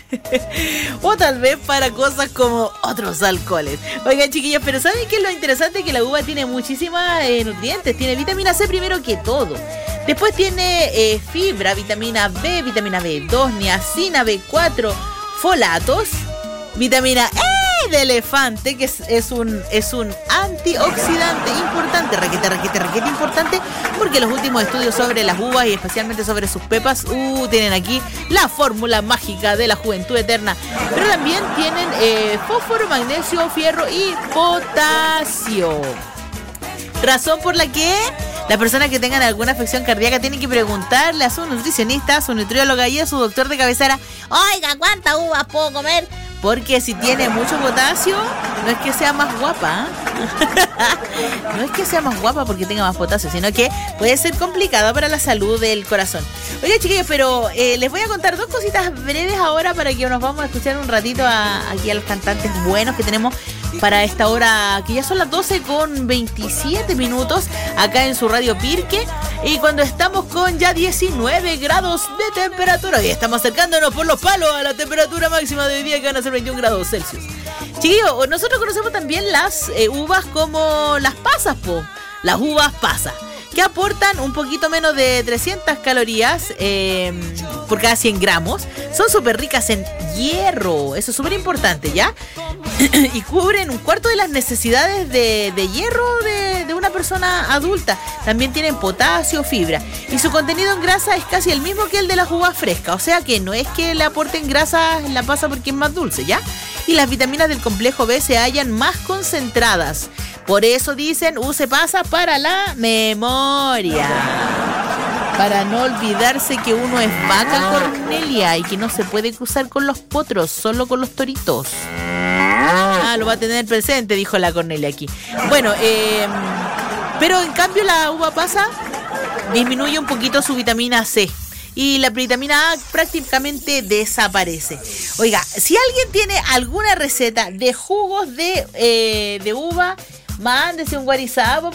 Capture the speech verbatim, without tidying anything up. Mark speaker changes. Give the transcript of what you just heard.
Speaker 1: O tal vez para cosas como otros alcoholes. Oigan, chiquillos, pero ¿saben qué es lo interesante? Que la uva tiene muchísimas eh, nutrientes. Tiene vitamina C primero que todo. Después tiene eh, fibra, vitamina B, vitamina B dos, niacina, B cuatro, folatos, vitamina E de elefante, que es, es un es un antioxidante importante, raquete, raquete, raquete importante, porque los últimos estudios sobre las uvas y especialmente sobre sus pepas, uh, tienen aquí la fórmula mágica de la juventud eterna. Pero también tienen eh, fósforo, magnesio, fierro y potasio. Razón por la que las personas que tengan alguna afección cardíaca tienen que preguntarle a su nutricionista, a su nutrióloga y a su doctor de cabecera: oiga, ¿cuántas uvas puedo comer? Porque si tiene mucho potasio, no es que sea más guapa, ¿eh? No es que sea más guapa porque tenga más potasio, sino que puede ser complicado para la salud del corazón. Oye, chiquillos, pero eh, les voy a contar dos cositas breves ahora para que nos vamos a escuchar un ratito a, aquí a los cantantes buenos que tenemos para esta hora, que ya son las doce con veintisiete minutos acá en su radio Pirque, y cuando estamos con ya diecinueve grados de temperatura y estamos acercándonos por los palos a la temperatura máxima de hoy día, que van a ser veintiún grados Celsius. Chiquillos, nosotros conocemos también las eh, uvas como las pasas, po, las uvas pasas, que aportan un poquito menos de trescientas calorías eh, por cada cien gramos. Son súper ricas en hierro, eso es súper importante, ¿ya? Y cubren un cuarto de las necesidades de, de hierro de, de una persona adulta. También tienen potasio, fibra. Y su contenido en grasa es casi el mismo que el de las uvas frescas. O sea que no es que le aporten grasa en la pasa porque es más dulce, ¿ya? Y las vitaminas del complejo B se hallan más concentradas. Por eso dicen, use pasa para la memoria. Para no olvidarse que uno es vaca, Cornelia, y que no se puede cruzar con los potros, solo con los toritos. Ah, lo va a tener presente, dijo la Cornelia aquí. Bueno, eh, pero en cambio la uva pasa disminuye un poquito su vitamina C. Y la vitamina A prácticamente desaparece. Oiga, si alguien tiene alguna receta de jugos de, eh, de uva, mándese un guarizapo